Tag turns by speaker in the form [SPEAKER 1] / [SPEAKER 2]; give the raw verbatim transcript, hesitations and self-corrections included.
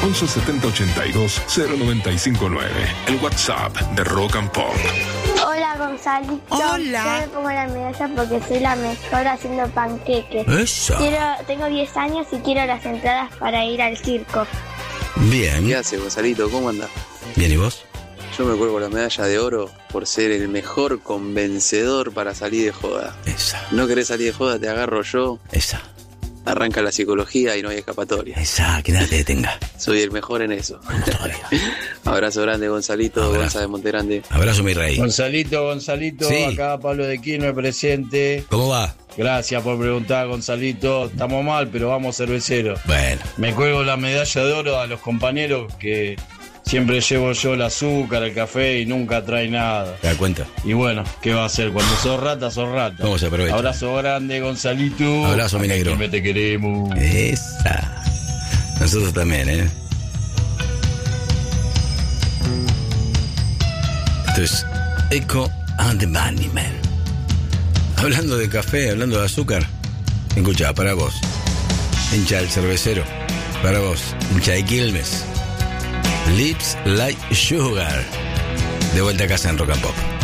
[SPEAKER 1] once setenta ochenta y dos cero noventa y cinco nueve. El WhatsApp de Rock and Pop.
[SPEAKER 2] Hola, Gonzalito.
[SPEAKER 3] Hola.
[SPEAKER 2] Yo me pongo la medalla porque soy la mejor haciendo panqueques.
[SPEAKER 4] Eso.
[SPEAKER 2] Quiero, tengo diez años y quiero las entradas para ir al circo.
[SPEAKER 4] Bien.
[SPEAKER 5] ¿Qué hace, Gonzalito? ¿Cómo andás?
[SPEAKER 4] Bien, ¿y vos?
[SPEAKER 5] Yo me cuelgo la medalla de oro por ser el mejor convencedor para salir de joda.
[SPEAKER 4] Esa.
[SPEAKER 5] ¿No querés salir de joda? Te agarro yo.
[SPEAKER 4] Esa.
[SPEAKER 5] Arranca la psicología y no hay escapatoria.
[SPEAKER 4] Esa, que nada te detenga.
[SPEAKER 5] Soy el mejor en eso.
[SPEAKER 4] Vamos todavía.
[SPEAKER 5] Abrazo grande, Gonzalito.
[SPEAKER 4] Abrazo.
[SPEAKER 5] Gonza de Montegrande.
[SPEAKER 4] Abrazo, mi rey.
[SPEAKER 6] Gonzalito, Gonzalito,
[SPEAKER 4] Sí.
[SPEAKER 6] acá Pablo de Quilmes presente.
[SPEAKER 4] ¿Cómo va?
[SPEAKER 6] Gracias por preguntar, Gonzalito. Estamos mal, pero vamos cerveceros.
[SPEAKER 4] Bueno.
[SPEAKER 6] Me cuelgo la medalla de oro a los compañeros que siempre llevo yo el azúcar, el café y nunca trae nada.
[SPEAKER 4] ¿Te das cuenta?
[SPEAKER 6] Y bueno, ¿qué va a hacer? Cuando sos rata, sos rata.
[SPEAKER 4] ¿Cómo se aprovecha?
[SPEAKER 6] Abrazo grande, Gonzalito.
[SPEAKER 4] Abrazo, mi negro.
[SPEAKER 6] Quilmes te queremos.
[SPEAKER 4] Esa. Nosotros también, ¿eh? Esto es Echo and the Bunnymen. Hablando de café, hablando de azúcar. Escucha, para vos. Hincha del cervecero. Para vos, hincha de Quilmes. Lips Like Sugar. De vuelta a casa en Rock and Pop.